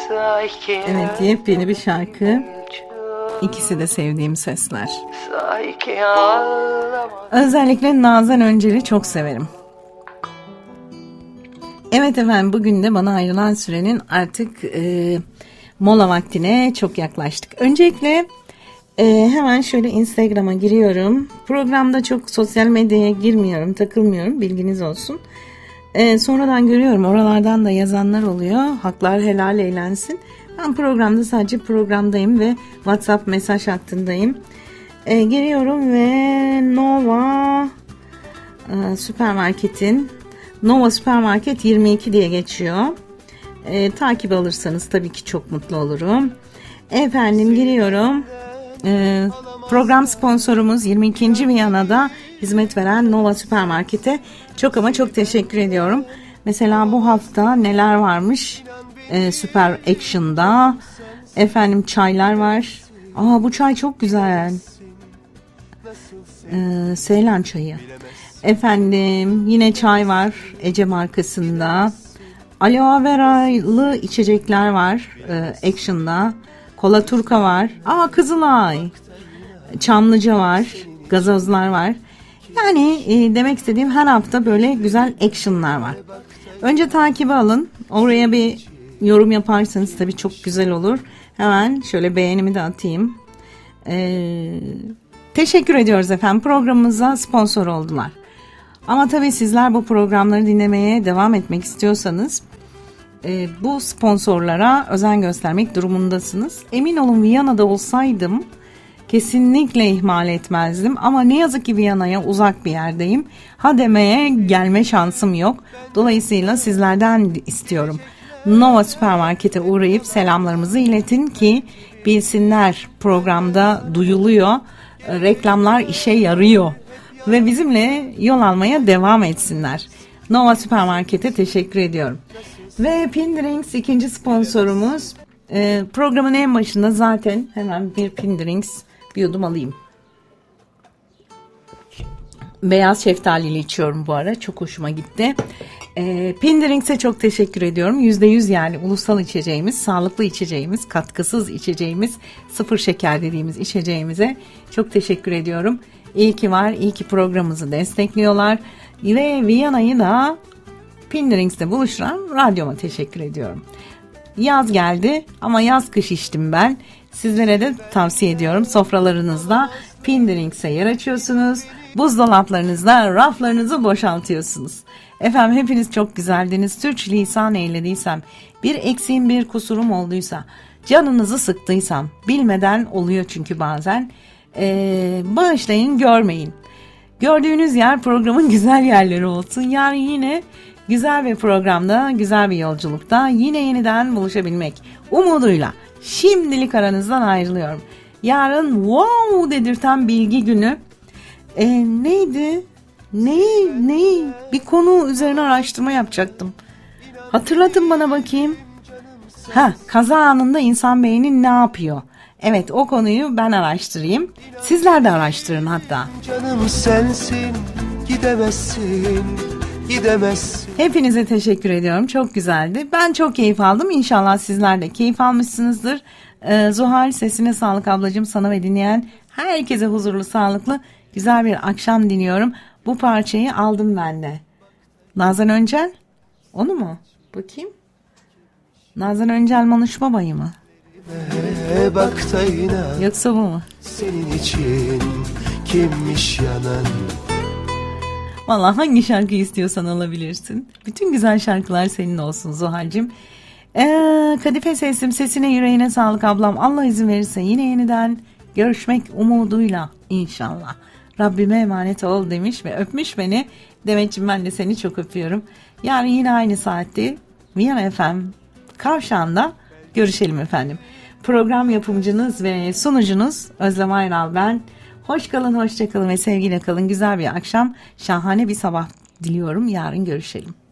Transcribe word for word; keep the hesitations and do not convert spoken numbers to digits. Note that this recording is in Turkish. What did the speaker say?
Evet, yepyeni bir şarkı. İkisi de sevdiğim sesler. Özellikle Nazan Öncel'i çok severim. Evet efendim, bugün de bana ayrılan sürenin artık e, mola vaktine çok yaklaştık. Öncelikle e, hemen şöyle Instagram'a giriyorum. Programda çok sosyal medyaya girmiyorum, takılmıyorum, bilginiz olsun. E, sonradan görüyorum, oralardan da yazanlar oluyor. Haklar helal eylensin. Ben programda sadece programdayım ve WhatsApp mesaj hattındayım. E, giriyorum ve Nova e, Süpermarket'in Nova Süpermarket yirmi iki diye geçiyor. E, takip alırsanız tabii ki çok mutlu olurum. Efendim giriyorum. E, program sponsorumuz yirmi ikinci Viyana'da hizmet veren Nova Süpermarket'e çok ama çok teşekkür ediyorum. Mesela bu hafta neler varmış? E, Süper Action'da efendim çaylar var. Aa, bu çay çok güzel. E, Seylan çayı. Efendim yine çay var Ece markasında. Aloe veralı içecekler var e, Action'da. Kola Turka var. Aa, Kızılay. Çamlıca var. Gazozlar var. Yani e, demek istediğim, her hafta böyle güzel action'lar var. Önce takibi alın. Oraya bir yorum yaparsanız tabii çok güzel olur. Hemen şöyle beğenimi de atayım. Ee, teşekkür ediyoruz efendim. Programımıza sponsor oldular. Ama tabii sizler bu programları dinlemeye devam etmek istiyorsanız e, bu sponsorlara özen göstermek durumundasınız. Emin olun, Viyana'da olsaydım kesinlikle ihmal etmezdim. Ama ne yazık ki Viyana'ya uzak bir yerdeyim. Hademeye gelme şansım yok. Dolayısıyla sizlerden istiyorum. Nova Süpermarket'e uğrayıp selamlarımızı iletin ki bilsinler, programda duyuluyor. Reklamlar işe yarıyor. Ve bizimle yol almaya devam etsinler. Nova Süpermarket'e teşekkür ediyorum. Ve Pindrinks ikinci sponsorumuz. Ee, programın en başında zaten hemen bir Pindrinks bir yudum alayım. Beyaz şeftalili içiyorum bu ara. Çok hoşuma gitti. Ee, Pindrinks'e çok teşekkür ediyorum. yüzde yüz yani ulusal içeceğimiz, sağlıklı içeceğimiz, katkısız içeceğimiz, sıfır şeker dediğimiz içeceğimize çok teşekkür ediyorum. İyi ki var, iyi ki programımızı destekliyorlar. Ve Viyana'yı da Pindrinks'te buluşturan radyoma teşekkür ediyorum. Yaz geldi ama yaz kış içtim ben. Sizlere de tavsiye ediyorum. Sofralarınızda Pindrinks'e yer açıyorsunuz. Buzdolaplarınızda raflarınızı boşaltıyorsunuz. Efendim hepiniz çok güzeldiniz. Sürçülisan eylediysem, bir eksiğim bir kusurum olduysa, canınızı sıktıysam, bilmeden oluyor çünkü bazen. Ee, bağışlayın, görmeyin. Gördüğünüz yer programın güzel yerleri olsun. Yarın yine güzel bir programda, güzel bir yolculukta yine yeniden buluşabilmek umuduyla şimdilik aranızdan ayrılıyorum. Yarın wow dedirten bilgi günü. Ee, neydi? Ne? Ne? Bir konu üzerine araştırma yapacaktım. Hatırlatın bana bakayım. Ha, kaza anında insan beyni ne yapıyor? Evet, o konuyu ben araştırayım. Sizler de araştırın hatta. Canım sensin, gidemezsin, gidemezsin. Hepinize teşekkür ediyorum. Çok güzeldi. Ben çok keyif aldım. İnşallah sizler de keyif almışsınızdır. Ee, Zuhal, sesine sağlık ablacığım, sana ve dinleyen herkese huzurlu, sağlıklı, güzel bir akşam diliyorum. Bu parçayı aldım ben de. Nazan Öncel? Onu mu? Bakayım. Nazan Öncel Manuş Baba'yı mı? Yoksa bu mu? Senin için kimmiş yanan? Vallahi hangi şarkı istiyorsan alabilirsin. Bütün güzel şarkılar senin olsun Zuhal'cığım. Ee, Kadife sesim, sesine yüreğine sağlık ablam. Allah izin verirse yine yeniden görüşmek umuduyla inşallah. Rabbime emanet ol demiş ve öpmüş beni. Demetciğim, ben de seni çok öpüyorum. Yarın yine aynı saatte Viyana F M Kavşağı'nda görüşelim efendim. Program yapımcınız ve sunucunuz Özlem Ayral ben. Hoş kalın, hoşça kalın ve sevgiyle kalın. Güzel bir akşam, şahane bir sabah diliyorum. Yarın görüşelim.